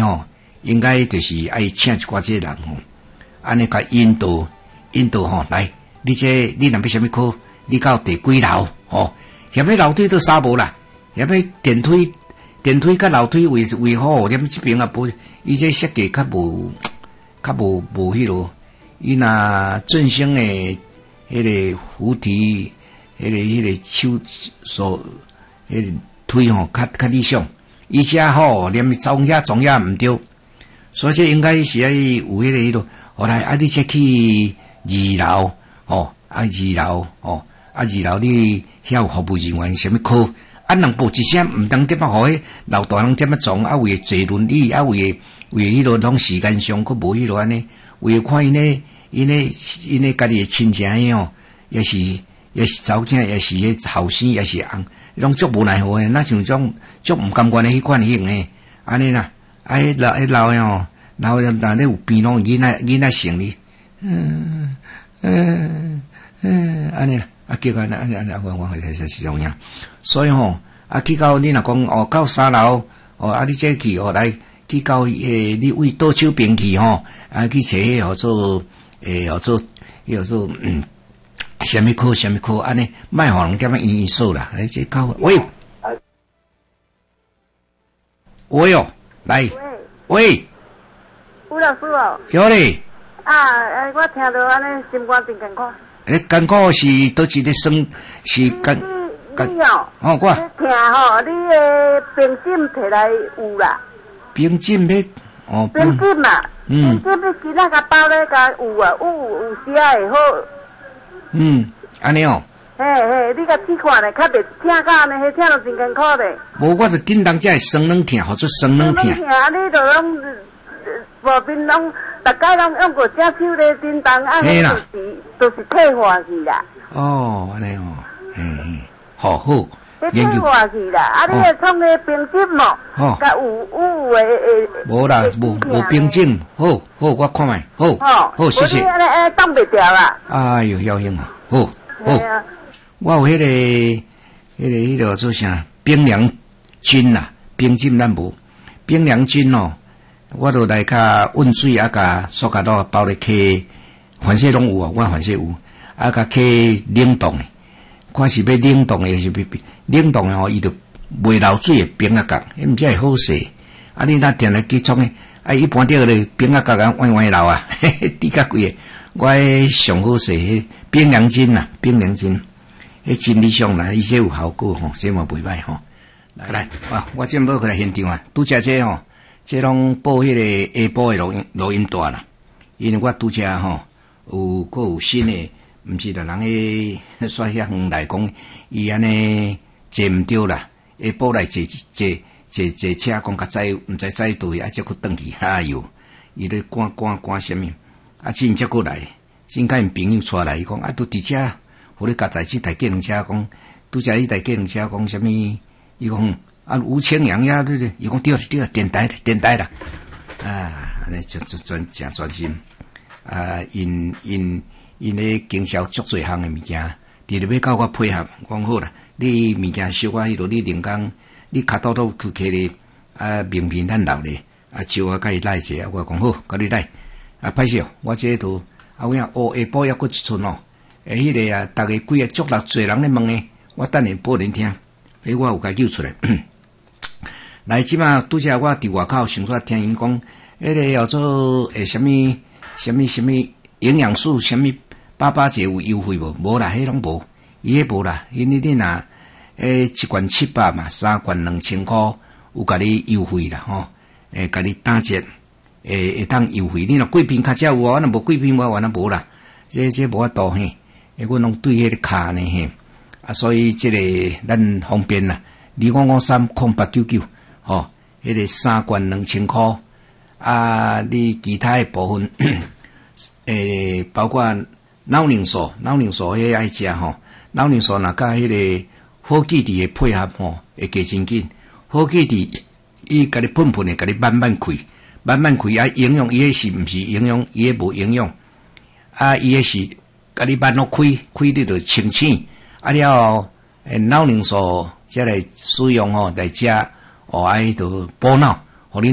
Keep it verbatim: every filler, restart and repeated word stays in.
吼，应该就是爱请一寡这人吼，安尼甲引导引导吼来，你这你若要啥物科，你到第几楼吼？遐物楼梯都啥无啦，遐物电梯电梯甲楼梯为为好，踮即边啊无，伊这设计较无较无无迄落，伊若振兴诶迄个扶梯，迄个迄个手所迄个推吼较较理想。伊遮吼，连装遐装遐毋对，所以这应该是爱有迄个迄落。后来啊，你再去二楼吼，啊二楼吼，啊二楼你遐有服务人员啥物科，啊人报一声，毋当点啊，互迄老大人点啊装，啊为坐轮椅，啊为为迄落拢时间上，佫无迄落安尼，为看因咧因咧因咧家己诶亲情诶吼，也是也是查某囝，也是迄后生，也是翁。拢足无奈何诶，那像种足毋甘愿诶迄款型诶，安尼啦，啊，迄老迄老诶吼，老诶若咧有边拢囡仔囡仔性哩，嗯嗯嗯，安尼啦，啊，结果安尼安尼安尼，我我是是是这样，所以吼，啊，去到你若讲哦，到三楼，哦，啊，你这去哦来去到诶，你为倒手边去吼，啊，去找迄号做诶，号做迄号做嗯。什么科什么科安尼，卖互人点样因因数啦？哎，这搞喂，喂哟，来，喂， 吴老师哦， 有嘞。 啊，哎，我听到安尼心肝真艰苦。 哎，艰苦是倒一个生是艰艰。你哦， 哦，我听吼，你诶冰枕摕来有啦。 冰枕要哦， 冰枕嘛， 嗯， 冰枕你今仔甲包咧甲有啊，有有时啊会好。 嗯，安尼哦。 嘿嘿，你甲试看咧，较袂疼到安尼，迄疼到真艰苦咧。 无，我就紧当才会酸软疼，或者酸软疼。 酸软疼，你就拢无边拢，大概拢用过只手咧叮当，啊，就是就是退化去啦。 哦，安尼哦，嘿嘿，好好。 你退化去啦，啊，你诶创个冰枕咯， 哦， 甲有有诶诶。 无啦，无无冰枕，好好，我看卖，好，好，谢谢。 无你安尼安尼挡袂掉啦。 哎哟，要命啊！好，好，我有迄个、迄个、迄个做啥？冰凉巾啦，冰枕咱无，冰凉巾哦，我都来甲温水啊，甲塑胶袋包咧去，凡说拢有啊，我凡说有，啊，甲去冷冻诶，看是要冷冻诶，是要冷冻诶吼，伊就袂流水诶冰啊角，迄毋则会好势。啊，你若定来去创诶，啊，一般着咧冰啊角啊，歪歪流啊，嘿嘿，滴甲贵诶。我上好势迄冰凉巾啦，冰凉巾，迄真理想啦，伊说有效果吼，这嘛袂歹吼。来来，啊，我今要过来现场啊，拄则这吼，这拢报迄个下晡的录音录音带啦，因为我拄则吼有佫有新的，毋是啦，人诶煞遐远来讲，伊安尼坐毋着啦，下晡来坐坐坐坐车，讲较早毋知早倒去，啊，则佫转去，哎哟，伊咧赶赶赶什么？啊，真才过来，真甲因朋友带来，伊讲啊，拄伫遮，互你夹在即台计程车，讲拄则迄台计程车讲啥物？伊讲啊，吴清阳呀，对对，伊讲对对，电台电台啦，啊，安尼就就专诚专心，啊，因因因咧经销足侪项诶物件，伫咧要甲我配合，讲好啦，你物件小可迄落，你人工你卡刀刀去摕咧，啊，名片咱留咧，啊，招我甲伊来者，我讲好，甲你来。啊，歹势哦！我这图啊，有影哦，下晡还佫一寸哦。诶，迄个啊，逐个几个足力侪人咧问诶，我等下报恁听。诶，我有甲揪出来。来，即马拄则我伫外口想说听因讲，迄个叫做诶，什物什物什物营养素，什物八八折有优惠无？无啦，迄拢无，伊迄无啦。因为你若诶一罐七百嘛，三罐两千箍，有甲你优惠啦吼。诶，甲你打折。诶，会当优惠，你若贵宾较才有哦，若无贵宾我完了无啦，这这无法度嘿，诶，阮拢对迄个卡呢嘿，啊，所以这个咱方便啦，二五五三空八九九，吼，迄个三罐两千箍，啊，你其他的部分，诶，包括脑凝素，脑凝素迄爱食吼，脑凝素若甲迄个好记忆的配合吼，会加真紧，好记忆伊甲你喷喷的，甲你慢慢开。慢慢开啊，营养伊迄是毋是营养，伊迄无营养，啊，伊迄是甲你慢慢开，开你就清醒，啊了后，诶，脑凝素则来使用吼来食，哦，啊，迄个补脑，